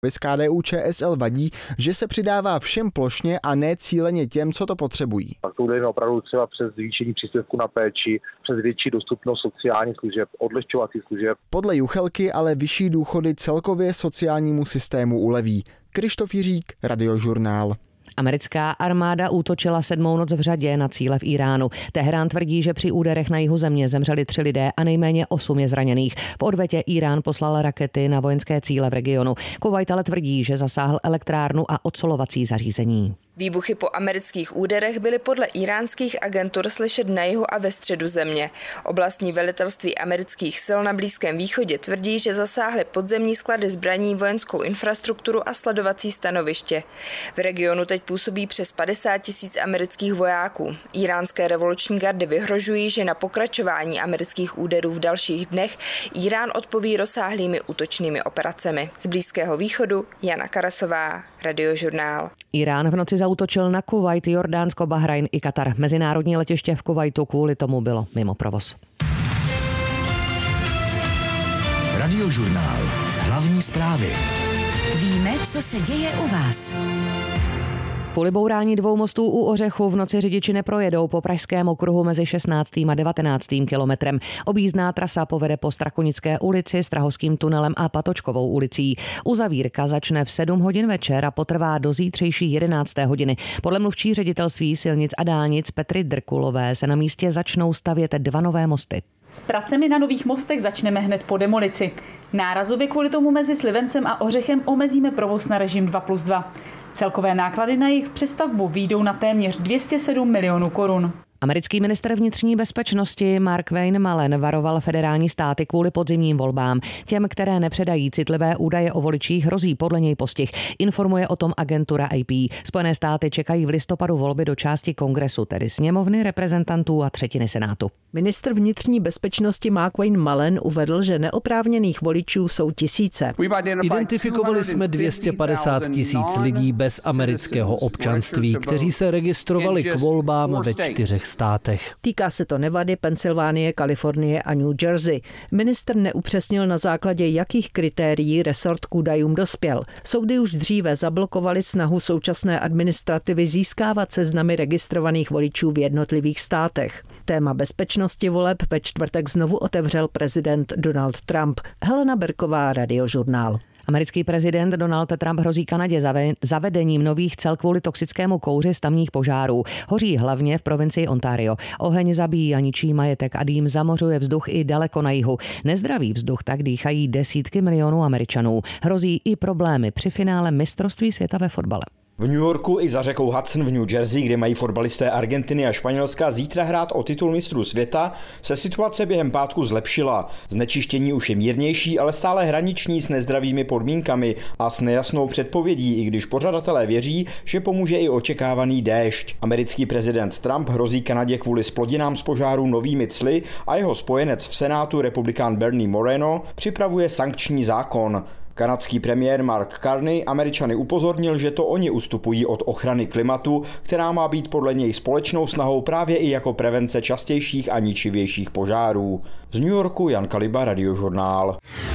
Z KDU-ČSL vadí, že se přidává všem plošně a ne cíleně těm, co to potřebují. Pak to uděláme opravdu třeba přes zvýšení příspěvku na péči, přes větší dostupnost sociálních služeb, odlehčovacích služeb. Podle Juchelky ale vyšší důchody celkově sociálnímu systému uleví. Krištof Jiřík, Radiožurnál. Americká armáda útočila 7. noc v řadě na cíle v Iránu. Teherán tvrdí, že při úderech na jihu země zemřeli 3 lidé a nejméně 8 je zraněných. V odvetě Irán poslal rakety na vojenské cíle v regionu. Kuvajt ale tvrdí, že zasáhl elektrárnu a odsolovací zařízení. Výbuchy po amerických úderech byly podle iránských agentur slyšet na jihu a ve středu země. Oblastní velitelství amerických sil na Blízkém východě tvrdí, že zasáhly podzemní sklady zbraní, vojenskou infrastrukturu a sledovací stanoviště. V regionu teď působí přes 50 000 amerických vojáků. Iránské revoluční gardy vyhrožují, že na pokračování amerických úderů v dalších dnech Irán odpoví rozsáhlými útočnými operacemi. Z Blízkého východu Jana Karasová, Radiožurnál. Irán v noci zaútočil na Kuvajt, Jordánsko, Bahrajn i Katar. Mezinárodní letiště v Kuvajtu kvůli tomu bylo mimo provoz. Radiožurnál. Hlavní zprávy. Víme, co se děje u vás. Kvůli bourání 2 mostů u Ořechu v noci řidiči neprojedou po pražském okruhu mezi 16. a 19. kilometrem. Objízdná trasa povede po Strakonické ulici, Strahovským tunelem a Patočkovou ulicí. Uzavírka začne v 7 hodin večer a potrvá do zítřejší 11. hodiny. Podle mluvčí ředitelství silnic a dálnic Petry Drkulové se na místě začnou stavět 2 nové mosty. S pracemi na nových mostech začneme hned po demolici. Nárazově kvůli tomu mezi Slivencem a Ořechem omezíme provoz na režim 2+2. Celkové náklady na jejich přestavbu výjdou na téměř 207 milionů korun. Americký ministr vnitřní bezpečnosti Mark Wayne Mallon varoval federální státy kvůli podzimním volbám. Těm, které nepředají citlivé údaje o voličích, hrozí podle něj postih. Informuje o tom agentura AP. Spojené státy čekají v listopadu volby do části kongresu, tedy sněmovny, reprezentantů a 1/3 senátu. Ministr vnitřní bezpečnosti Mark Wayne Mallon uvedl, že neoprávněných voličů jsou tisíce. Identifikovali jsme 250 000 lidí bez amerického občanství, kteří se registrovali k volbám ve 4 státech. Týká se to Nevady, Pensylvánie, Kalifornie a New Jersey. Ministr neupřesnil, na základě jakých kritérií resort k údajům dospěl. Soudy už dříve zablokovaly snahu současné administrativy získávat seznamy registrovaných voličů v jednotlivých státech. Téma bezpečnosti voleb ve čtvrtek znovu otevřel prezident Donald Trump. Helena Berková, Radiožurnál. Americký prezident Donald Trump hrozí Kanadě zavedením nových cel kvůli toxickému kouři z tamních požárů. Hoří hlavně v provincii Ontario. Oheň zabíjí a ničí majetek a dým zamořuje vzduch i daleko na jihu. Nezdravý vzduch tak dýchají desítky milionů Američanů. Hrozí i problémy při finále mistrovství světa ve fotbale. V New Yorku i za řekou Hudson v New Jersey, kde mají fotbalisté Argentiny a Španělska zítra hrát o titul mistrů světa, se situace během pátku zlepšila. Znečištění už je mírnější, ale stále hraniční s nezdravými podmínkami a s nejasnou předpovědí, i když pořadatelé věří, že pomůže i očekávaný déšť. Americký prezident Trump hrozí Kanadě kvůli zplodinám z požáru novými cly a jeho spojenec v Senátu, republikán Bernie Moreno, připravuje sankční zákon. Kanadský premiér Mark Carney Američany upozornil, že to oni ustupují od ochrany klimatu, která má být podle něj společnou snahou právě i jako prevence častějších a ničivějších požárů. Z New Yorku Jan Kaliba, Radiožurnál.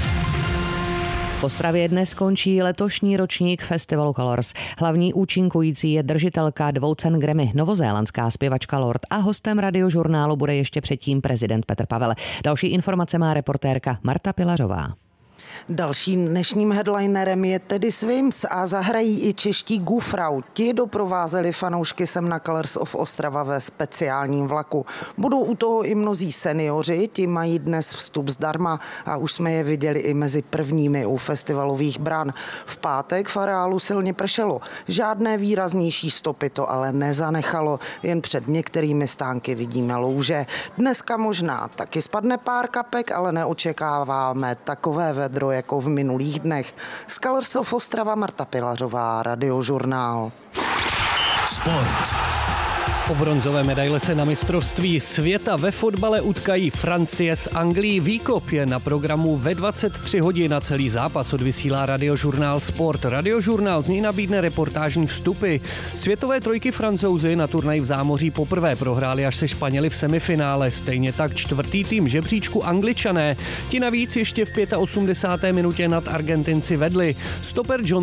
V Ostravě dnes končí letošní ročník festivalu Colors. Hlavní účinkující je držitelka 2 cen Grammy, novozélandská zpěvačka Lorde, a hostem Radiožurnálu bude ještě předtím prezident Petr Pavel. Další informace má reportérka Marta Pilařová. Dalším dnešním headlinerem je Teddy Swims a zahrají i čeští Gufrau. Ti doprovázeli fanoušky sem na Colors of Ostrava ve speciálním vlaku. Budou u toho i mnozí seniori, ti mají dnes vstup zdarma a už jsme je viděli i mezi prvními u festivalových bran. V pátek v areálu silně pršelo. Žádné výraznější stopy to ale nezanechalo, jen před některými stánky vidíme louže. Dneska možná taky spadne pár kapek, ale neočekáváme takové vedro jako v minulých dnech. Z Colors of Ostrava Marta Pilařová, Radiožurnál. Sport. O bronzové medaile se na mistrovství světa ve fotbale utkají Francie s Anglií. Výkop je na programu ve 23 hodin a celý zápas odvysílá Radiožurnál Sport. Radiožurnál z něj nabídne reportážní vstupy. Světové trojky Francouzi na turnaji v zámoří poprvé prohráli až se Španěli v semifinále. Stejně tak 4. tým žebříčku Angličané. Ti navíc ještě v 85. minutě nad Argentinci vedli. Stoper John